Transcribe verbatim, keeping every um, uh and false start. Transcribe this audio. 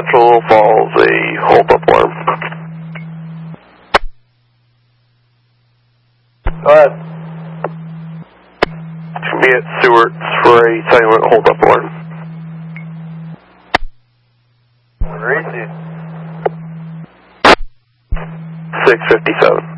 Central Falls, a hold-up alarm. Go ahead. To be at Stewart's for a silent hold-up alarm. Receive. six fifty-seven.